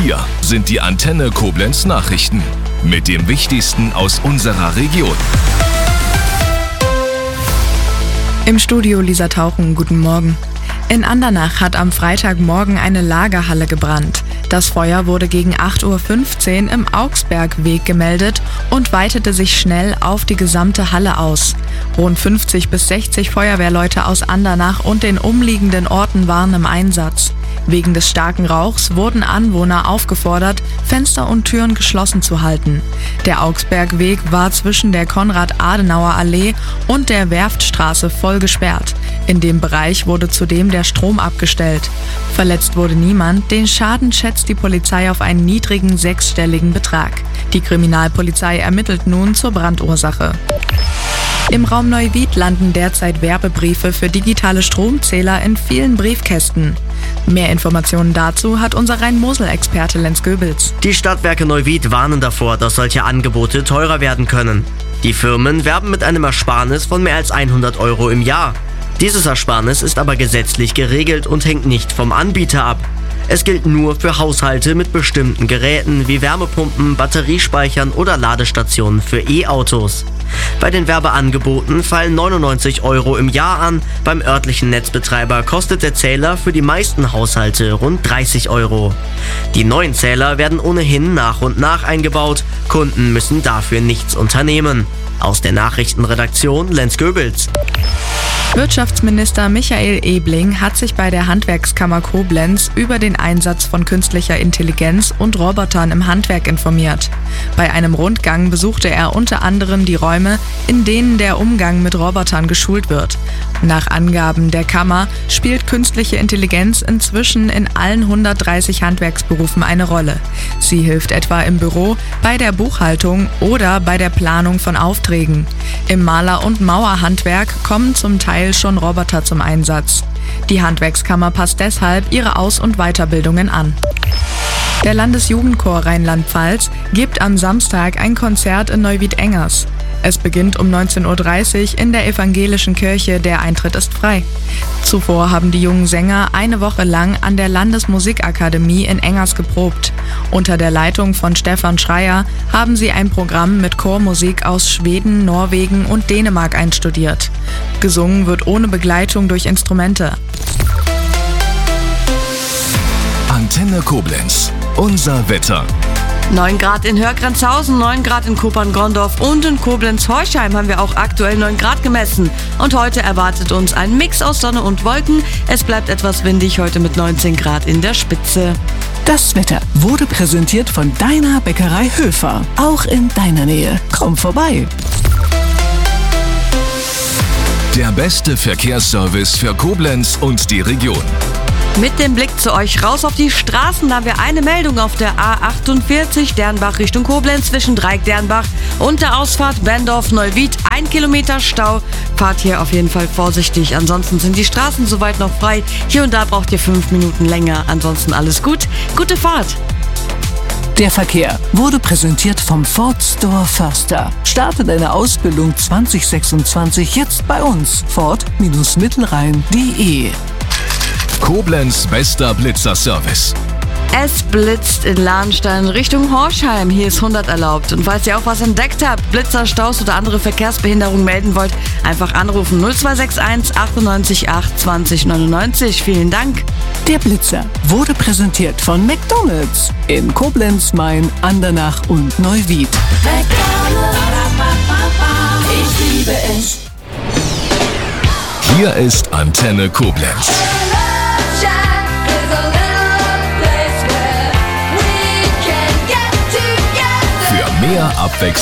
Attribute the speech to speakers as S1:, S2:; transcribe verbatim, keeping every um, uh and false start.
S1: Hier sind die Antenne Koblenz Nachrichten mit dem Wichtigsten aus unserer Region.
S2: Im Studio Lisa Tauchen, guten Morgen. In Andernach hat am Freitagmorgen eine Lagerhalle gebrannt. Das Feuer wurde gegen acht Uhr fünfzehn im Augsbergweg gemeldet und weitete sich schnell auf die gesamte Halle aus. Rund fünfzig bis sechzig Feuerwehrleute aus Andernach und den umliegenden Orten waren im Einsatz. Wegen des starken Rauchs wurden Anwohner aufgefordert, Fenster und Türen geschlossen zu halten. Der Augsbergweg war zwischen der Konrad-Adenauer-Allee und der Werftstraße voll gesperrt. In dem Bereich wurde zudem der Strom abgestellt. Verletzt wurde niemand, den Schaden schätzt die Polizei auf einen niedrigen sechsstelligen Betrag. Die Kriminalpolizei ermittelt nun zur Brandursache. Im Raum Neuwied landen derzeit Werbebriefe für digitale Stromzähler in vielen Briefkästen. Mehr Informationen dazu hat unser Rhein-Mosel-Experte Lenz Goebels.
S3: Die Stadtwerke Neuwied warnen davor, dass solche Angebote teurer werden können. Die Firmen werben mit einem Ersparnis von mehr als hundert Euro im Jahr. Dieses Ersparnis ist aber gesetzlich geregelt und hängt nicht vom Anbieter ab. Es gilt nur für Haushalte mit bestimmten Geräten wie Wärmepumpen, Batteriespeichern oder Ladestationen für E-Autos. Bei den Werbeangeboten fallen neunundneunzig Euro im Jahr an. Beim örtlichen Netzbetreiber kostet der Zähler für die meisten Haushalte rund dreißig Euro. Die neuen Zähler werden ohnehin nach und nach eingebaut. Kunden müssen dafür nichts unternehmen. Aus der Nachrichtenredaktion Lenz Goebels.
S2: Wirtschaftsminister Michael Ebling hat sich bei der Handwerkskammer Koblenz über den Einsatz von künstlicher Intelligenz und Robotern im Handwerk informiert. Bei einem Rundgang besuchte er unter anderem die Räume, in denen der Umgang mit Robotern geschult wird. Nach Angaben der Kammer spielt künstliche Intelligenz inzwischen in allen hundertdreißig Handwerksberufen eine Rolle. Sie hilft etwa im Büro, bei der Buchhaltung oder bei der Planung von Aufträgen. Im Maler- und Mauerhandwerk kommen zum Teil schon Roboter zum Einsatz. Die Handwerkskammer passt deshalb ihre Aus- und Weiterbildungen an. Der Landesjugendchor Rheinland-Pfalz gibt am Samstag ein Konzert in Neuwied-Engers. Es beginnt um neunzehn Uhr dreißig in der evangelischen Kirche, der Eintritt ist frei. Zuvor haben die jungen Sänger eine Woche lang an der Landesmusikakademie in Engers geprobt. Unter der Leitung von Stefan Schreier haben sie ein Programm mit Chormusik aus Schweden, Norwegen und Dänemark einstudiert. Gesungen wird ohne Begleitung durch Instrumente.
S1: Antenne Koblenz, unser Wetter.
S4: neun Grad in Hörgrenzhausen, neun Grad in Kuppern-Gondorf und in Koblenz-Horchheim haben wir auch aktuell neun Grad gemessen. Und heute erwartet uns ein Mix aus Sonne und Wolken. Es bleibt etwas windig heute mit neunzehn Grad in der Spitze.
S5: Das Wetter wurde präsentiert von deiner Bäckerei Höfer. Auch in deiner Nähe. Komm vorbei.
S1: Der beste Verkehrsservice für Koblenz und die Region.
S4: Mit dem Blick zu euch raus auf die Straßen, da haben wir eine Meldung auf der A achtundvierzig Dernbach Richtung Koblenz zwischen Dreieck-Dernbach und der Ausfahrt Berndorf-Neuwied. Ein Kilometer Stau. Fahrt hier auf jeden Fall vorsichtig. Ansonsten sind die Straßen soweit noch frei. Hier und da braucht ihr fünf Minuten länger. Ansonsten alles gut. Gute Fahrt.
S5: Der Verkehr wurde präsentiert vom Ford Store Förster. Starte deine Ausbildung zwanzig sechsundzwanzig jetzt bei uns. Ford Mittelrhein punkt de.
S1: Koblenz bester Blitzerservice.
S4: Es blitzt in Lahnstein Richtung Horchheim. Hier ist hundert erlaubt. Und falls ihr auch was entdeckt habt, Blitzer, Staus oder andere Verkehrsbehinderungen melden wollt, einfach anrufen null zwei sechs eins achtundneunzig acht zwanzig neunundneunzig. Vielen Dank.
S5: Der Blitzer wurde präsentiert von McDonald's in Koblenz, Main, Andernach und Neuwied.
S6: Ich liebe es.
S1: Hier ist Antenne Koblenz. Für mehr Abwechslung